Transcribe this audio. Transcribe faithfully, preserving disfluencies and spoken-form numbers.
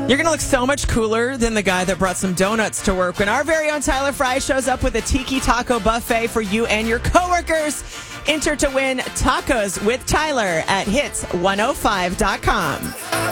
You're going to look so much cooler than the guy that brought some donuts to work when our very own Tyler Fry shows up with a Tiki Taco buffet for you and your coworkers. Enter to win tacos with Tyler at hits one oh five dot com.